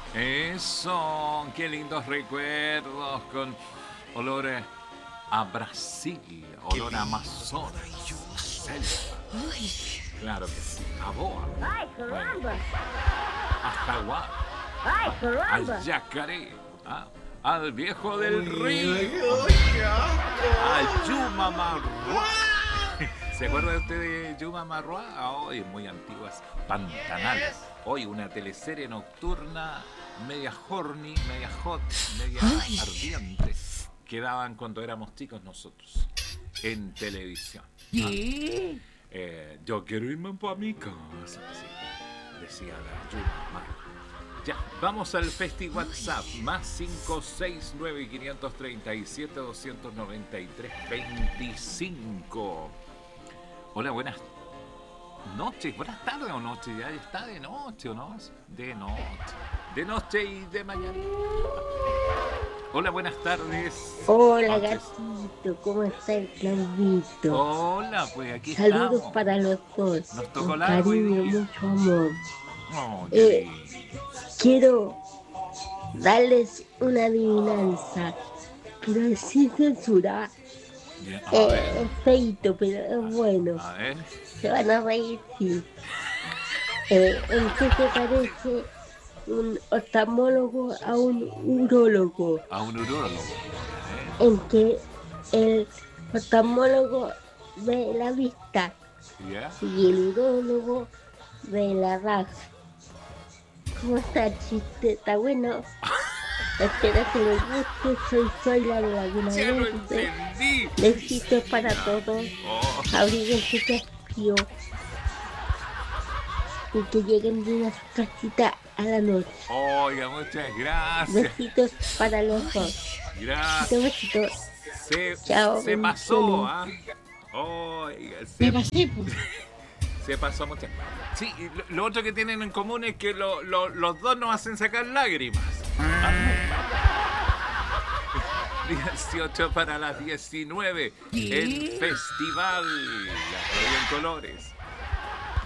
Eso, qué lindos recuerdos con olor a Brasil, olor a Amazonas, selva. Uy, Claro que sí, a boa, Ay, bueno, caramba. a jaguar, Ay, al caramba. yacaré, al viejo del río, Uy, qué al asco. Yuma Marruá. ¿Se acuerda usted de Yuma Marruá? Hoy muy antiguas, Pantanal. Hoy una teleserie nocturna, media horny, media hot, media ay. ardiente, que daban cuando éramos chicos nosotros, en televisión. ¿Qué? Yo quiero irme para mi casa, sí, decía la Yuma Marruá. Ya, vamos al Festi WhatsApp, más 569 537 293 25. Hola, buenas noches, buenas tardes o noche, ya está de noche o no, de noche y de mañana. Hola, buenas tardes. Hola, Noches. gatito. ¿Cómo está el Claudito? Hola, pues aquí Saludos estamos. para los dos. Nos tocó Con largo hoy cariño, día. mucho amor. Oh, qué Eh, lindo. quiero darles una adivinanza, pero sin censura. Ya, a ver, Es feito, pero es bueno. a ver. Se van a reír, sí. ¿En qué se parece un oftalmólogo a un urólogo? A un urólogo. En que el oftalmólogo ve la vista ¿Ya? y el urólogo ve la raja. ¿Cómo está el chiste? ¿Está bueno? Espero que les guste. Soy la de Laguna Ya lo Verde. entendí. Besitos para todos. Oh, Abríguense que es frío. Y que lleguen bien a su casita a la noche. oiga, muchas gracias. Besitos para los dos. Gracias. Besitos. Se, Chao, se pasó, bendiciones. ¿ah? Oiga, Me pasé, pues. se pasó mucho. Sí, y lo otro que tienen en común es que los dos nos hacen sacar lágrimas. 18 para las 19, el festival La Radio en Colores.